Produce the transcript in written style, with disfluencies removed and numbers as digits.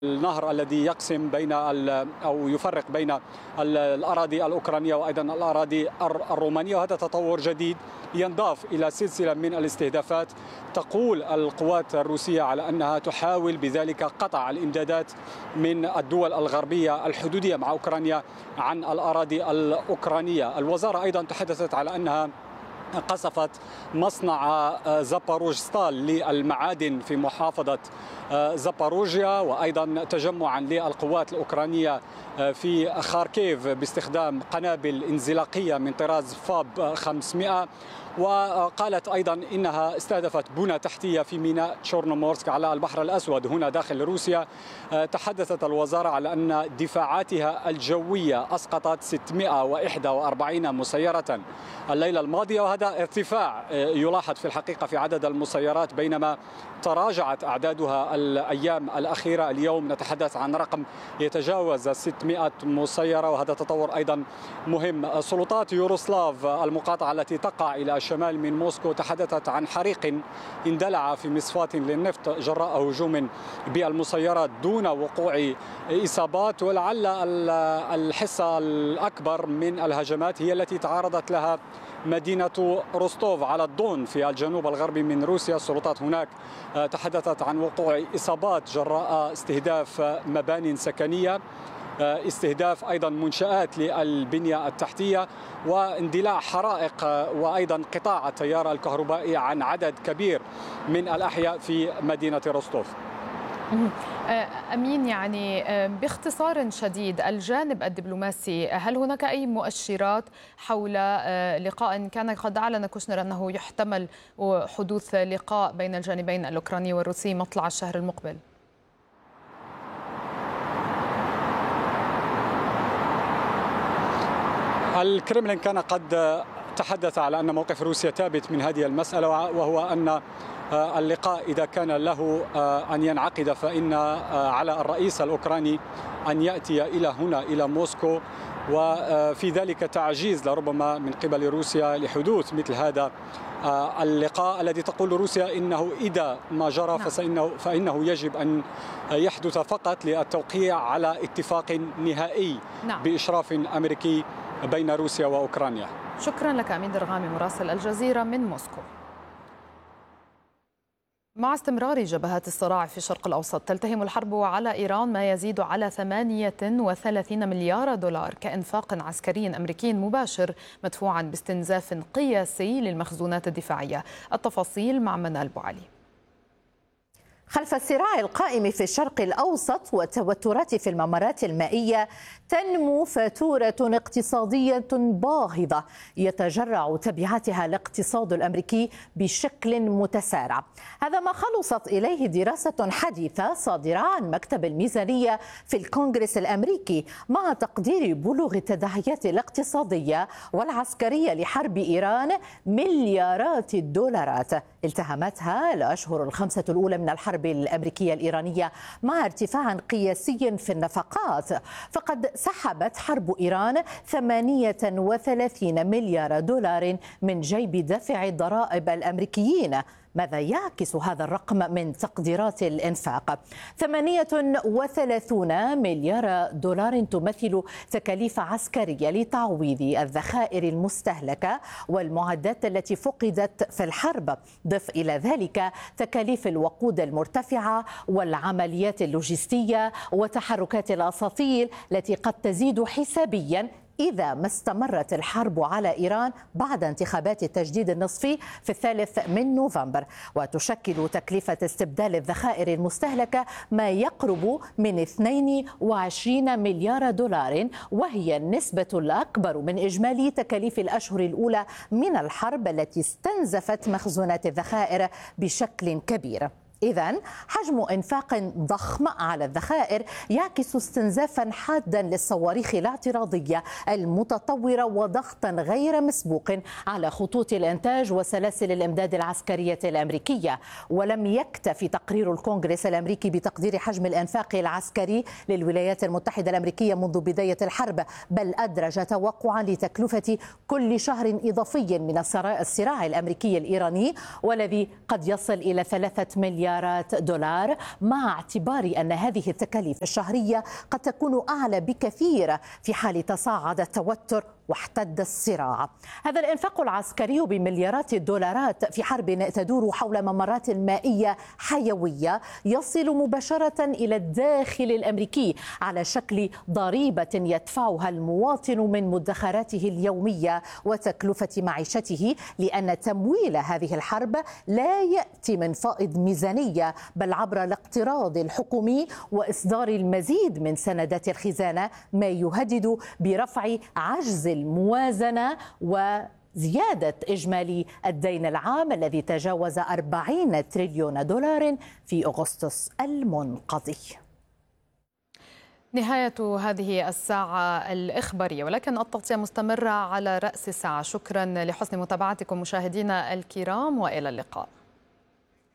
النهر الذي يقسم بين أو يفرق بين الأراضي الأوكرانية وأيضا الأراضي الرومانية، وهذا تطور جديد ينضاف إلى سلسلة من الاستهدافات. تقول القوات الروسية على أنها تحاول بذلك قطع الإمدادات من الدول الغربية الحدودية مع أوكرانيا عن الأراضي الأوكرانية. الوزارة أيضا تحدثت على أنها قصفت مصنع زاباروجستال للمعادن في محافظة زاباروجيا، وأيضا تجمعا للقوات الأوكرانية في خاركيف باستخدام قنابل انزلاقية من طراز فاب 500. وقالت أيضا إنها استهدفت بنى تحتية في ميناء تشورنومورسك على البحر الأسود هنا داخل روسيا. تحدثت الوزارة على أن دفاعاتها الجوية أسقطت 641 مسيرة الليلة الماضية، وهذا ارتفاع يلاحظ في الحقيقة في عدد المسيرات بينما تراجعت أعدادها الأيام الأخيرة. اليوم نتحدث عن رقم يتجاوز 600 مسيرة، وهذا تطور أيضا مهم. سلطات يوروسلاف المقاطعة التي تقع إلى الشمال من موسكو تحدثت عن حريق اندلع في مصفاة للنفط جراء هجوم بالمسيرات دون وقوع إصابات، ولعل الحصة الأكبر من الهجمات هي التي تعرضت لها مدينة روستوف على الدون في الجنوب الغربي من روسيا. السلطات هناك تحدثت عن وقوع إصابات جراء استهداف مبانٍ سكنية، استهداف أيضا منشآت للبنية التحتية، واندلاع حرائق، وأيضا قطاع التيار الكهربائي عن عدد كبير من الأحياء في مدينة روستوف. أمين، يعني باختصار شديد الجانب الدبلوماسي، هل هناك أي مؤشرات حول لقاء كان قد أعلن كوشنر أنه يحتمل حدوث لقاء بين الجانبين الأوكراني والروسي مطلع الشهر المقبل؟ الكرملين كان قد تحدث على أن موقف روسيا ثابت من هذه المسألة، وهو أن اللقاء إذا كان له أن ينعقد فإن على الرئيس الأوكراني أن يأتي إلى هنا إلى موسكو، وفي ذلك تعجيز لربما من قبل روسيا لحدوث مثل هذا اللقاء الذي تقول روسيا إنه إذا ما جرى فإنه يجب أن يحدث فقط للتوقيع على اتفاق نهائي بإشراف أمريكي بين روسيا وأوكرانيا. شكرا لك أمين درغامي مراسل الجزيرة من موسكو. مع استمرار جبهات الصراع في الشرق الأوسط، تلتهم الحرب على إيران ما يزيد على 38 مليار دولار كإنفاق عسكري أمريكي مباشر مدفوعا باستنزاف قياسي للمخزونات الدفاعية. التفاصيل مع منال بوعلي. خلف الصراع القائم في الشرق الأوسط والتوترات في الممرات المائية، تنمو فاتورة اقتصادية باهظة يتجرع تبعاتها الاقتصاد الأمريكي بشكل متسارع. هذا ما خلصت إليه دراسة حديثة صادرة عن مكتب الميزانية في الكونغرس الأمريكي مع تقدير بلوغ التداعيات الاقتصادية والعسكرية لحرب إيران مليارات الدولارات التهمتها الأشهر الخمسة الأولى من الحرب الأمريكية الإيرانية مع ارتفاع قياسي في النفقات. فقد سحبت حرب إيران 38 مليار دولار من جيب دافع الضرائب الأمريكيين. ماذا يعكس هذا الرقم من تقديرات الإنفاق؟ 38 مليار دولار تمثل تكاليف عسكرية لتعويض الذخائر المستهلكة والمعدات التي فقدت في الحرب. ضف إلى ذلك تكاليف الوقود المرتفعة والعمليات اللوجستية وتحركات الأساطيل التي قد تزيد حسابيا إذا ما استمرت الحرب على إيران بعد انتخابات التجديد النصفي في 3 نوفمبر. وتشكل تكلفة استبدال الذخائر المستهلكة ما يقرب من 22 مليار دولار، وهي النسبة الأكبر من إجمالي تكاليف الأشهر الأولى من الحرب التي استنزفت مخزونات الذخائر بشكل كبير. إذن حجم إنفاق ضخم على الذخائر يعكس استنزافا حادا للصواريخ الاعتراضية المتطورة وضغطا غير مسبوق على خطوط الإنتاج وسلاسل الإمداد العسكرية الأمريكية. ولم يكتفي تقرير الكونغرس الأمريكي بتقدير حجم الإنفاق العسكري للولايات المتحدة الأمريكية منذ بداية الحرب، بل أدرج توقعا لتكلفة كل شهر إضافي من الصراع الأمريكي الإيراني والذي قد يصل إلى 3 مليار مليارات دولار، مع اعتبار أن هذه التكاليف الشهرية قد تكون أعلى بكثير في حال تصاعد التوتر واحتد الصراع. هذا الإنفاق العسكري بمليارات الدولارات في حرب تدور حول ممرات مائية حيوية يصل مباشرة إلى الداخل الأمريكي على شكل ضريبة يدفعها المواطن من مدخراته اليومية وتكلفة معيشته، لأن تمويل هذه الحرب لا يأتي من فائض ميزانية بل عبر الاقتراض الحكومي وإصدار المزيد من سندات الخزانة، ما يهدد برفع عجز الموازنة وزيادة إجمالي الدين العام الذي تجاوز 40 تريليون دولار في أغسطس المنقضي. نهاية هذه الساعة الإخبارية، ولكن التغطية مستمرة على رأس الساعة. شكرا لحسن متابعتكم مشاهدينا الكرام، وإلى اللقاء.